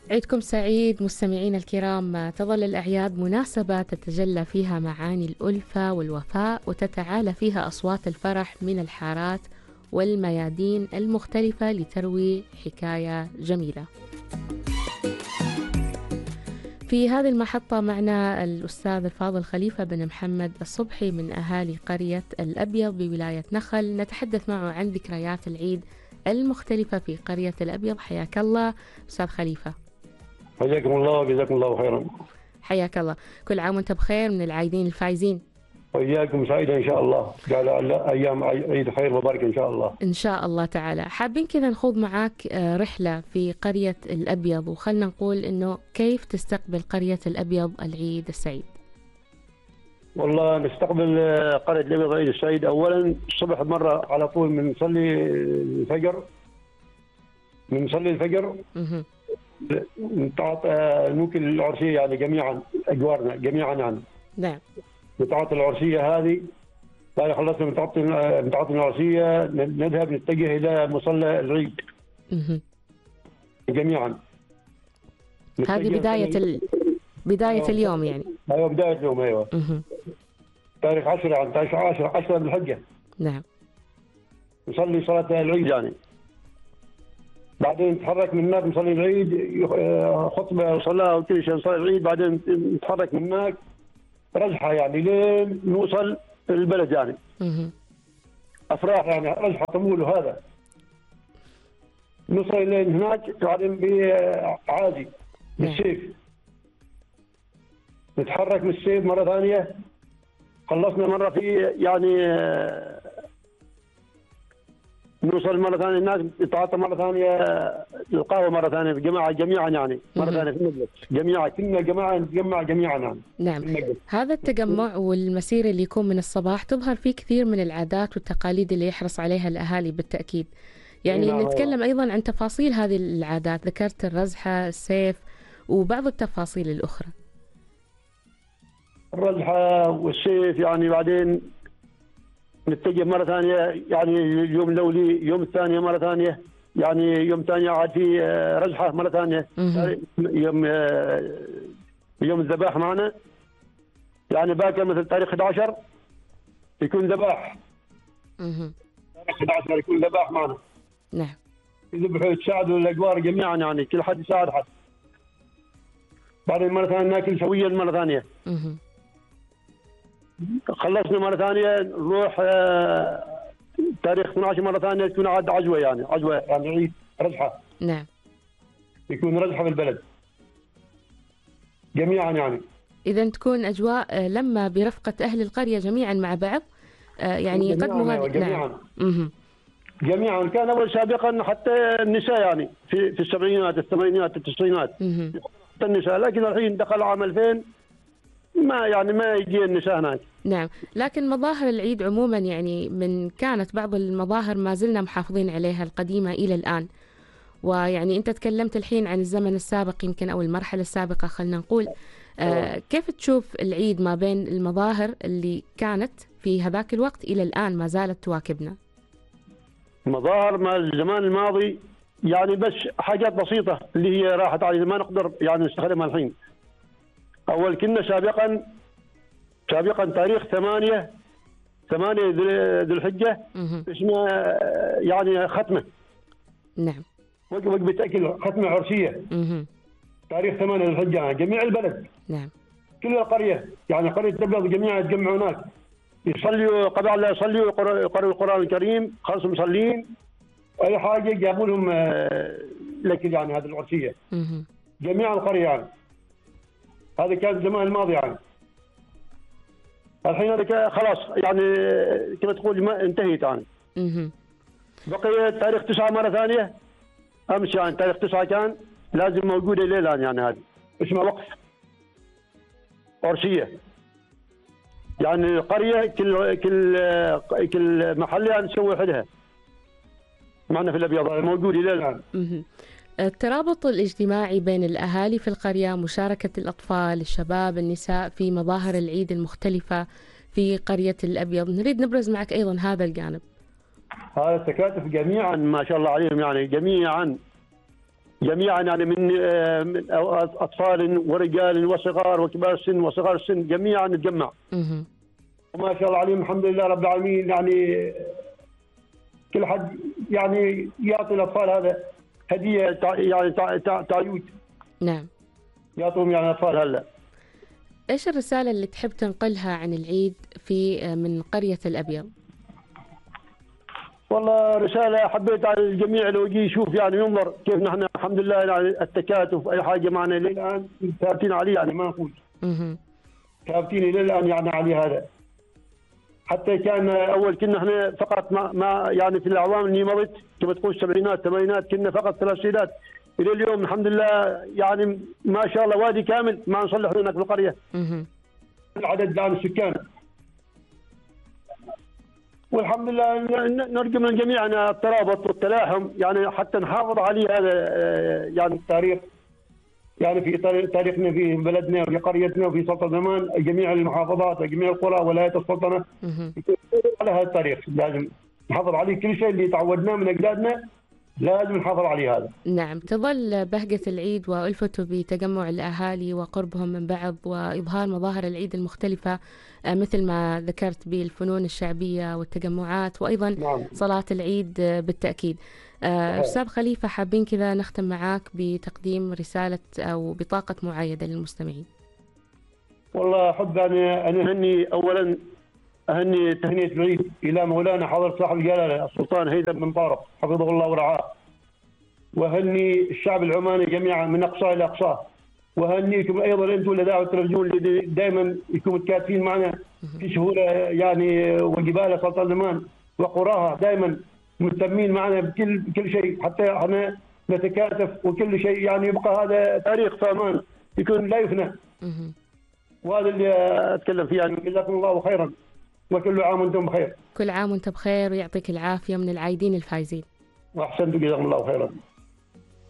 عيدكم سعيد مستمعينا الكرام. تظل الأعياد مناسبة تتجلى فيها معاني الألفة والوفاء، وتتعالى فيها أصوات الفرح من الحارات والميادين المختلفة لتروي حكاية جميلة. في هذه المحطة معنا الأستاذ الفاضل خليفة بن محمد الصبحي من أهالي قرية الأبيض بولاية نخل، نتحدث معه عن ذكريات العيد المختلفة في قرية الأبيض. حياك الله أستاذ خليفة. حياكم الله وجزاكم الله خيرا. حياك الله، كل عام وانت بخير، من العايدين الفايزين. وإياكم سعيدة إن شاء الله، جعل أيام عيد خير مبارك إن شاء الله. إن شاء الله تعالى. حابين كذا نخوض معاك رحلة في قرية الأبيض، وخلنا نقول إنه كيف تستقبل قرية الأبيض العيد السعيد؟ والله نستقبل قرية الأبيض العيد السعيد. أولا الصبح مرة على طول بنصلي الفجر، نوكل العرسية يعني جميعا أجوارنا جميعا يعني. نعم. نتعاطى العرسية هذه، بعد خلصنا نتعاطى العرسية نذهب نتجه إلى مصلى العيد جميعا. هذه بداية اليوم يعني. أيوة بداية اليوم. أيوة. تاريخ 10 عن تاريخ 10 من الحجة. نعم. نصلي صلاة العيد يعني. بعدين نتحرك من هناك نصلي العيد، خطبة وصلاة وكل شيء نصلي العيد، بعدين نتحرك من هناك رجحة يعني لين نوصل البلد يعني. أفراح يعني رجحة طمول وهذا. نوصل لين هناك بعدين بعادي بالسيف. نتحرك من السيف مرة ثانية. خلصنا مرة في يعني نوصل مرة ثانية هناك نتعاطى مرة ثانية القهوة مرة ثانية جميعا يعني مرة ثانية في المجلس جميعا، كلنا جماعة نتجمع جميعا يعني. نعم. هذا التجمع والمسير اللي يكون من الصباح تظهر فيه كثير من العادات والتقاليد اللي يحرص عليها الأهالي بالتأكيد. يعني نعم. نتكلم أيضا عن تفاصيل هذه العادات، ذكرت الرزحة، السيف، وبعض التفاصيل الأخرى. الرزحة والسيف يعني بعدين نتجه مرة ثانية يعني اليوم الأولي، يوم الثانية مرة ثانية يعني يوم ثاني عاد في رزحة مرة ثانية. يوم الذباح معنا يعني باكر مثل تاريخ 11 يكون ذباح. تاريخ 11 يكون ذباح معنا. نعم. يذبحوا يتساعدوا الأجوار جميعا يعني، كل حد يساعد حد. بعدين مرة ثانية ناكل سويا مرة ثانية. خلصنا مرة ثانية نروح تاريخ 12 مرة ثانية تكون عاد عجوة يعني عيد رزحة. نعم. يكون رزحة في البلد جميعا يعني. إذا تكون أجواء لما برفقة أهل القرية جميعا مع بعض يعني يقدموا هذه. جميعا. نعم. جميعا. كان أول سابقا حتى النساء يعني في السبعينات الثمانينات التسعينات حتى النساء، لكن الحين دخل عام 2000 ما يجي النساء هناك. نعم. لكن مظاهر العيد عموما يعني كانت بعض المظاهر ما زلنا محافظين عليها القديمة إلى الآن. ويعني أنت تكلمت الحين عن الزمن السابق يمكن أو المرحلة السابقة خلنا نقول. كيف تشوف العيد ما بين المظاهر اللي كانت في هذاك الوقت إلى الآن ما زالت تواكبنا؟ مظاهر ما الزمان الماضي يعني بس حاجات بسيطة اللي هي راحت علينا ما نقدر يعني نستخدمها الحين. أول كنا سابقا تاريخ 8 ذي الحجة اسمه يعني ختمة. نعم. وجبة أكل ختمة عرسية. تاريخ 8 ذي الحجة يعني جميع البلد. نعم. كل القرية يعني قرية الأبيض جميعا يتجمعوا هناك يصلوا قبل الله يصلوا يقرأوا القرآن الكريم، خلصوا مصلين أي حاجة جابوا لهم لكن يعني هذه العرسية جميع القرية يعني. هذا كان الزمان الماضي يعني. الحين هذا خلاص يعني كما تقول ما انتهيت يعني. بقي تاريخ 9 مرة ثانية أمس يعني تاريخ 9 كان لازم موجودة إلى الآن يعني. هذه اسمها وقف عرسية يعني قرية كل محل يعني تسوي حدها معنا في الأبيض موجود إلى الآن. الترابط الاجتماعي بين الأهالي في القرية، مشاركة الأطفال، الشباب، النساء في مظاهر العيد المختلفة في قرية الأبيض، نريد نبرز معك أيضا هذا الجانب. هذا التكاتف جميعا ما شاء الله عليهم يعني جميعا جميعا يعني من اطفال ورجال وصغار وكبار السن وصغار السن جميعا نتجمع. وما شاء الله عليهم الحمد لله رب العالمين، يعني كل حد يعني يعطي الاطفال هذا هديه يعني تعيود. نعم. يعطوهم يعني الاطفال هلا. ايش الرساله اللي تحب تنقلها عن العيد من قريه الابيض؟ والله رسالة حبيت على الجميع لو يجي يشوف يعني ينظر كيف نحن الحمد لله يعني التكاتف أي حاجة معنا للآن ثابتين عليه، يعني ما نقول ثابتين للآن يعني عليه هذا. حتى كان أول كنا احنا فقط ما يعني في الأعوام اللي مضت كما تقول السبعينات الثمانينات كنا فقط ثلاث سيدات، إلى اليوم الحمد لله يعني ما شاء الله وادي كامل ما نصلح هناك في القرية. العدد عن السكان. والحمد لله نرجو من الجميع الترابط والتلاحم يعني حتى نحافظ عليه هذا يعني التاريخ، يعني في تاريخنا في بلدنا وفي قريتنا وفي سلطنة زمان جميع المحافظات وجميع القرى ولايات السلطنة على هذا التاريخ لازم نحافظ عليه. كل شيء اللي تعودناه من أجدادنا لازم نحافظ عليه هذا. نعم. تظل بهجة العيد وألفته بتجمع الأهالي وقربهم من بعض وإظهار مظاهر العيد المختلفة مثل ما ذكرت بالفنون الشعبية والتجمعات وأيضا نعم. صلاة العيد بالتأكيد. أستاذ خليفة، حابين كذا نختم معاك بتقديم رسالة أو بطاقة معايدة للمستمعين. والله أحب أن أهني أولا أهني تهنئة العيد إلى مولانا حضرة صاحب الجلالة السلطان هيثم بن طارق حفظه الله ورعاه، وهني الشعب العماني جميعا من أقصاه إلى أقصاه، وهنيكم أيضا أنتم الإذاعة والتلفزيون اللي دائما يكونوا متكاتفين معنا في شهور يعني وجبال سلطنة عمان وقراها، دائما مهتمين معنا بكل شيء حتى احنا نتكاتف وكل شيء يعني يبقى هذا تاريخ في عمان يكون لا يفنى. وهذا اللي أتكلم فيه يعني. جزاكم الله خيرا وكل عام وانتم بخير. كل عام وانت بخير ويعطيك العافية، من العايدين الفايزين. واحسنتم جزاكم الله خيرا.